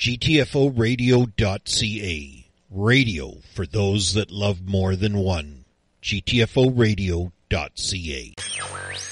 GTFOradio.ca. Radio for those that love more than one. GTFOradio.ca.